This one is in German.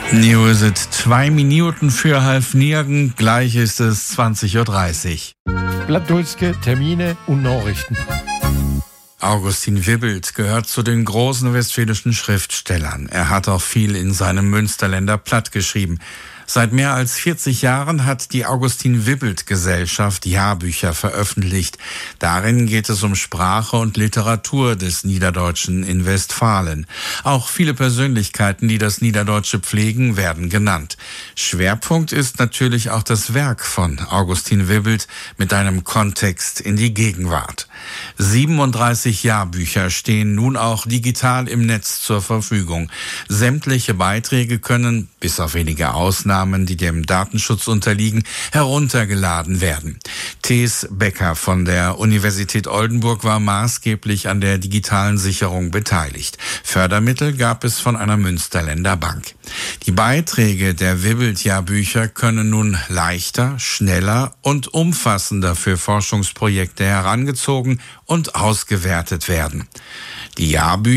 Nu is het 2 Minuten für 8:30, gleich ist es 20:30 Uhr. Blattdulske, Termine und Nachrichten. Augustin Wibbelt gehört zu den großen westfälischen Schriftstellern. Er hat auch viel in seinem Münsterländer Platt geschrieben. Seit mehr als 40 Jahren hat die Augustin-Wibbelt-Gesellschaft Jahrbücher veröffentlicht. Darin geht es um Sprache und Literatur des Niederdeutschen in Westfalen. Auch viele Persönlichkeiten, die das Niederdeutsche pflegen, werden genannt. Schwerpunkt ist natürlich auch das Werk von Augustin Wibbelt mit einem Kontext in die Gegenwart. 37 Jahrbücher stehen nun auch digital im Netz zur Verfügung. Sämtliche Beiträge können, bis auf wenige Ausnahmen, die dem Datenschutz unterliegen, heruntergeladen werden. Thees Becker von der Universität Oldenburg war maßgeblich an der digitalen Sicherung beteiligt. Fördermittel gab es von einer Münsterländer Bank. Die Beiträge der Wibbelt-Jahrbücher können nun leichter, schneller und umfassender für Forschungsprojekte herangezogen und ausgewertet werden. Die Jahrbücher